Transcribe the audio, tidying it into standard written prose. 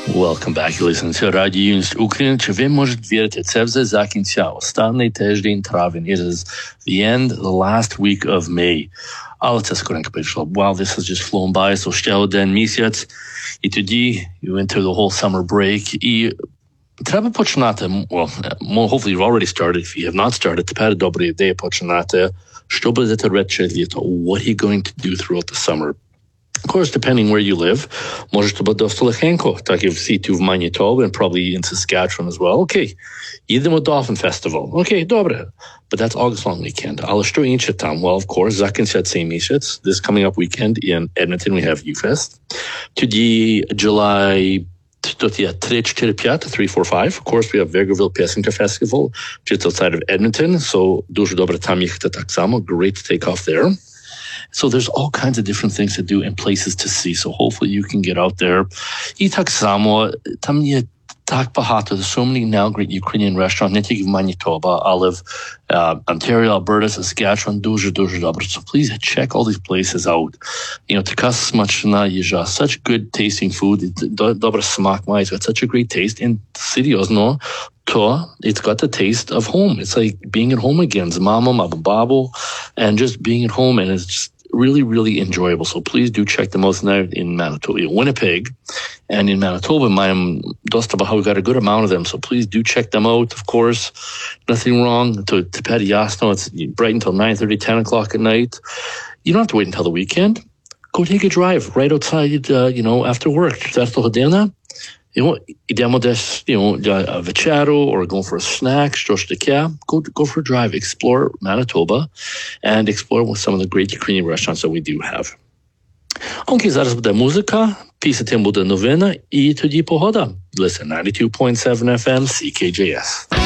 Welcome back. You listen to Radio Unist Ukraine. Чи ви можете вірити, це вже закінча. Останній тиждень травень. It is the end, the last week of May. Але це скоренько прийшло. Wow, this has just flown by. So ще один місяць. І тоді you enter the whole summer break. І треба починати, well, hopefully you've already started. If you have not started, тепер добра ідея починати. Що будете робити літо? What are you going to do throughout the summer? Of course, depending where you live, може to бути досить легенько, так і всі тут в Manitoba and probably in Saskatchewan as well. Okay, їдемо Dolphin Festival. Okay, добре. But that's August long weekend. Але що інше там? Well, of course, закінчать цей місяць. This coming up weekend in Edmonton, we have UFest. Тоді July 3, 4, 5, 3, 4, 5. Of course, we have Vegreville Passenger Festival just outside of Edmonton. So дуже добре там їхати так само. Great to take off there. So there's all kinds of different things to do and places to see. So hopefully you can get out there. І так само, там є так багато. There's so many now great Ukrainian restaurants, не тільки в Manitoba, але в Ontario, Alberta, Saskatchewan, дуже добре. So please check all these places out. You know, така смачна їжа, such good tasting food, добре смак має, it's got such a great taste. And серйозно, то it's got the taste of home. It's like being at home again. З мамом або бабу, and just being at home, and it's just really enjoyable. So please do check them out now in Manitoba, Winnipeg, and in Manitoba, we've got a good amount of them. So please do check them out. Of course, nothing wrong. To Petty Yasno, it's bright until 9:30, 10 o'clock at night. You don't have to wait until the weekend. Go take a drive right outside, after work. Idemo десь, вечеру or going for a snack, щось таке. Go for a drive, explore Manitoba, and explore with some of the great Ukrainian restaurants that we do have. Окей, зараз буде музика, після тим буде новина, і тоді погода. Listen, 92.7 FM, CKJS.